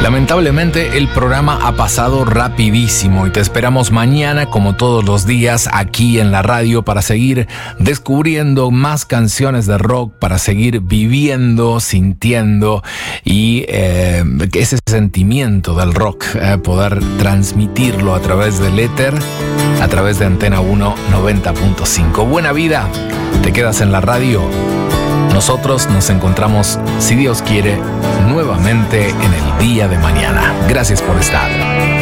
Lamentablemente el programa ha pasado rapidísimo y te esperamos mañana como todos los días aquí en la radio para seguir descubriendo más canciones de rock, para seguir viviendo, sintiendo y ese sentimiento del rock, poder transmitirlo a través del éter, a través de Antena 1 90.5. Buena vida, te quedas en la radio. Nosotros nos encontramos, si Dios quiere, nuevamente en el día de mañana. Gracias por estar.